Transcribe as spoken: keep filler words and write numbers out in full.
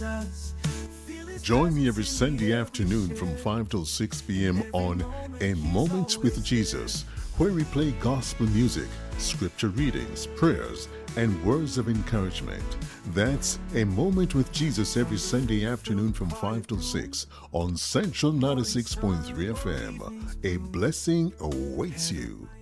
Join me every Sunday afternoon from five till six p.m. on A Moment with Jesus, where we play gospel music, scripture readings, prayers, and words of encouragement. That's A Moment with Jesus every Sunday afternoon from five till six on Central ninety-six point three F M. A blessing awaits you.